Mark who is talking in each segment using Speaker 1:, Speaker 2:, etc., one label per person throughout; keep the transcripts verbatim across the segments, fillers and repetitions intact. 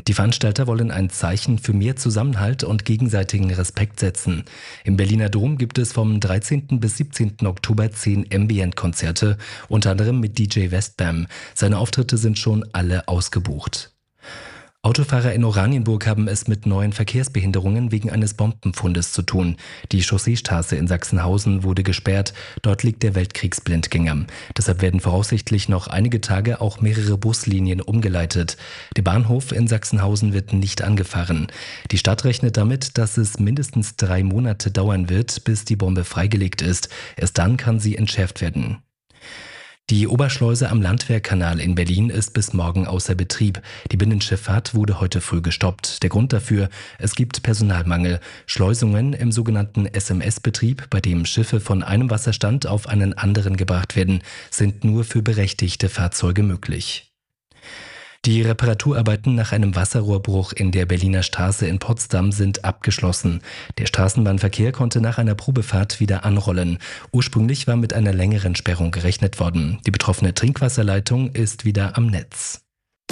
Speaker 1: Die Veranstalter wollen ein Zeichen für mehr Zusammenhalt und gegenseitigen Respekt setzen. Im Berliner Dom gibt es vom dreizehnten bis siebzehnten Oktober zehn Ambient-Konzerte, unter anderem mit D J Westbam. Seine Auftritte sind schon alle ausgebucht. Autofahrer in Oranienburg haben es mit neuen Verkehrsbehinderungen wegen eines Bombenfundes zu tun. Die Chausseestraße in Sachsenhausen wurde gesperrt. Dort liegt der Weltkriegsblindgänger. Deshalb werden voraussichtlich noch einige Tage auch mehrere Buslinien umgeleitet. Der Bahnhof in Sachsenhausen wird nicht angefahren. Die Stadt rechnet damit, dass es mindestens drei Monate dauern wird, bis die Bombe freigelegt ist. Erst dann kann sie entschärft werden. Die Oberschleuse am Landwehrkanal in Berlin ist bis morgen außer Betrieb. Die Binnenschifffahrt wurde heute früh gestoppt. Der Grund dafür: es gibt Personalmangel. Schleusungen im sogenannten S M S-Betrieb, bei dem Schiffe von einem Wasserstand auf einen anderen gebracht werden, sind nur für berechtigte Fahrzeuge möglich. Die Reparaturarbeiten nach einem Wasserrohrbruch in der Berliner Straße in Potsdam sind abgeschlossen. Der Straßenbahnverkehr konnte nach einer Probefahrt wieder anrollen. Ursprünglich war mit einer längeren Sperrung gerechnet worden. Die betroffene Trinkwasserleitung ist wieder am Netz.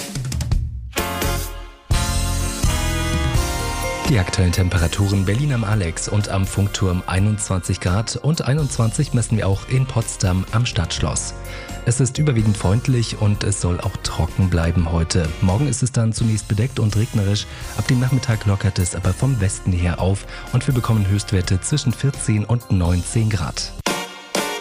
Speaker 1: Die aktuellen Temperaturen: Berlin am Alex und am Funkturm einundzwanzig Grad und einundzwanzig messen wir auch in Potsdam am Stadtschloss. Es ist überwiegend freundlich und es soll auch trocken bleiben heute. Morgen ist es dann zunächst bedeckt und regnerisch. Ab dem Nachmittag lockert es aber vom Westen her auf und wir bekommen Höchstwerte zwischen vierzehn und neunzehn Grad.